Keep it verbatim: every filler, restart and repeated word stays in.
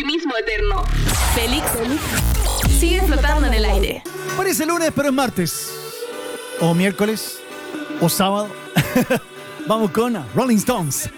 optimismo eterno. Félix sigue flotando en el aire. Parece lunes, pero es martes. O miércoles. O sábado. Vamos con Rolling Stones.